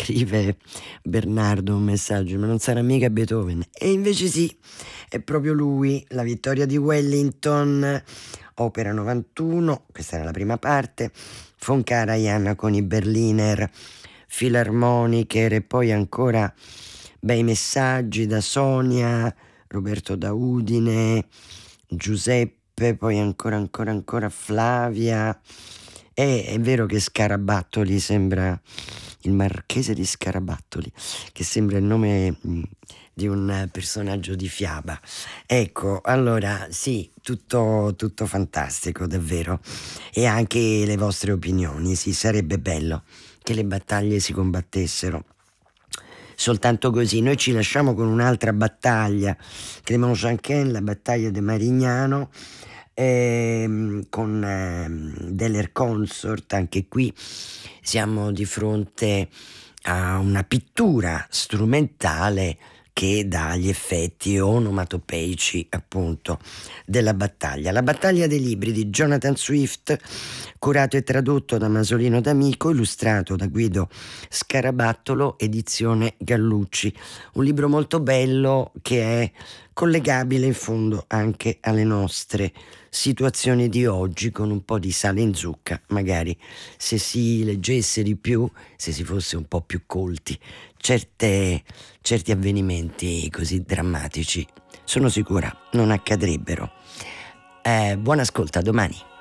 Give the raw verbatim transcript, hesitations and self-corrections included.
scrive Bernardo un messaggio, ma non sarà mica Beethoven. E invece sì, è proprio lui, La vittoria di Wellington, opera novantuno, questa era la prima parte, Von Karajan con i Berliner Philharmoniker, e poi ancora bei messaggi da Sonia, Roberto da Udine, Giuseppe, poi ancora ancora ancora Flavia. E è vero che Scarabattoli sembra il marchese di Scarabattoli, che sembra il nome mh, di un personaggio di fiaba. Ecco, allora sì, tutto, tutto fantastico, davvero. E anche le vostre opinioni, sì, sarebbe bello che le battaglie si combattessero soltanto così. Noi ci lasciamo con un'altra battaglia, Clément Janquin, la battaglia di Marignano, ehm, con ehm, Deller Consort. Anche qui siamo di fronte a una pittura strumentale che dà gli effetti onomatopeici, appunto, della battaglia. La battaglia dei libri di Jonathan Swift, curato e tradotto da Masolino D'Amico, illustrato da Guido Scarabattolo, edizione Gallucci. Un libro molto bello che è collegabile in fondo anche alle nostre situazioni di oggi, con un po' di sale in zucca, magari se si leggesse di più, se si fosse un po' più colti, certe, certi avvenimenti così drammatici, sono sicura, non accadrebbero. Eh, buon ascolto, a domani.